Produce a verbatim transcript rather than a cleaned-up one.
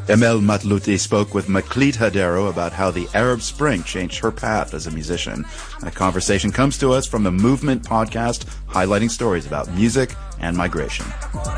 Emel Matlouti spoke with Maklit Hadero about how the Arab Spring changed her path as a musician. That conversation comes to us from the Movement podcast, highlighting stories about music and migration.